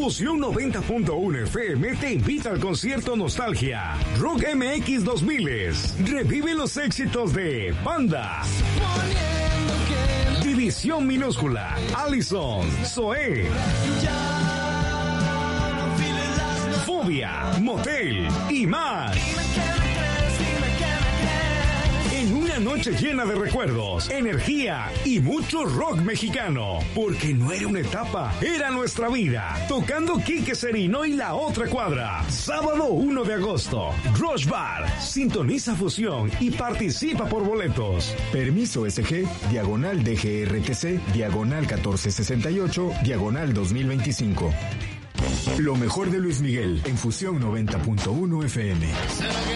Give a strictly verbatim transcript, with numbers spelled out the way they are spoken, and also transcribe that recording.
Fusión noventa punto uno F M te invita al concierto Nostalgia Rock M X dos mil. Revive los éxitos de Panda, División Minúscula, Allison, Zoé, Fobia, Motel y más. En una noche llena de recuerdos, energía y mucho rock mexicano. Porque no era una etapa, era nuestra vida. Tocando Quique Serino y La Otra Cuadra. Sábado uno de agosto. Rush Bar. Sintoniza Fusión y participa por boletos. Permiso S G, diagonal D G R T C, diagonal catorce sesenta y ocho, diagonal dos mil veinticinco. Lo mejor de Luis Miguel en Fusión noventa punto uno F M.